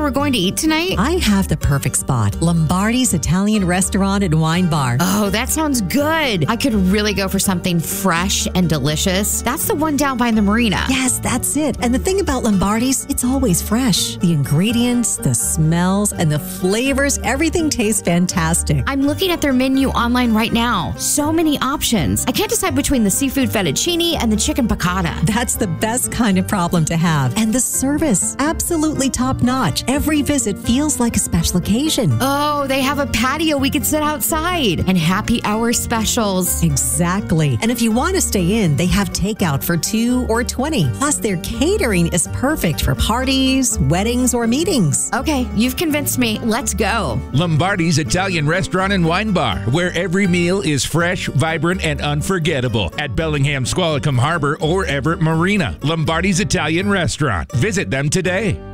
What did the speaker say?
we're going to eat tonight? I have the perfect spot. Lombardi's Italian Restaurant and Wine Bar. Oh, that sounds good. I could really go for something fresh and delicious. That's the one down by the marina. Yes, that's it. And the thing about Lombardi's, it's always fresh. The ingredients, the smells, and the flavors, everything tastes fantastic. I'm looking at their menu online right now. So many options. I can't decide between the seafood fettuccine and the chicken piccata. That's the best kind of problem to have. And the service, absolutely top-notch. Every visit feels like a special occasion. Oh, they have a patio we could sit outside and happy hour specials. Exactly. And if you want to stay in, they have takeout for $2 or $20. Plus, their catering is perfect for parties, weddings, or meetings. Okay, you've convinced me. Let's go. Lombardi's Italian Restaurant and Wine Bar, where every meal is fresh, vibrant, and unforgettable. At Bellingham, Squalicum Harbor, or Everett Marina. Lombardi's Italian Restaurant. Visit them today.